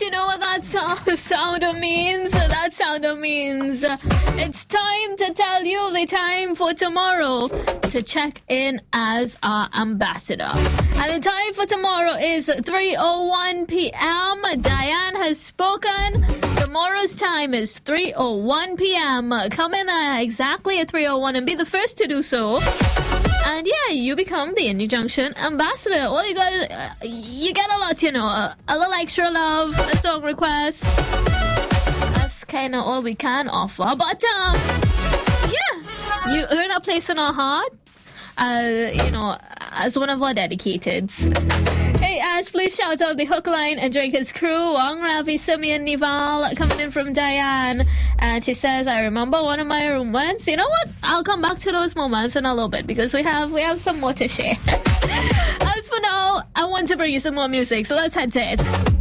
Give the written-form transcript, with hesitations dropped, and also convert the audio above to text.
you know what that sounder means? That sounder means it's time to tell you the time for tomorrow to check in as our ambassador. And the time for tomorrow is 3:01 p.m. Diane has spoken. Tomorrow's time is 3:01 p.m. Come in exactly at 3:01 and be the first to do so. And yeah, you become the Indie Junction ambassador. All you got, you get a lot, you know, a little extra love, a song request. That's kind of all we can offer. But yeah, you earn a place in our heart, you know, as one of our dedicateds. Hey Ash, please shout out the Hook Line and Drinkers crew. Wang Ravi, Simeon, Nival, coming in from Diane. And she says, I remember one of my roommates. You know what? I'll come back to those moments in a little bit because we have some more to share. As for now, I want to bring you some more music, so let's head to it.